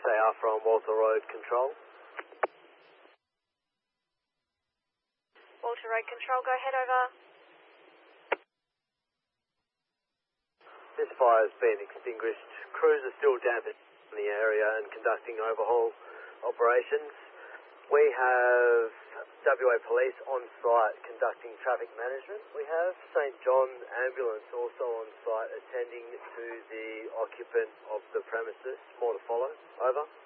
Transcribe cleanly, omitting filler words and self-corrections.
SAR from Walter Road Control. Walter Road Control, go ahead, over. This fire has been extinguished. Crews are still damping in the area and conducting overhaul operations. We have WA Police on site conducting traffic management. We have St John Ambulance also on site attending to the occupant of the premises. More to follow. Over.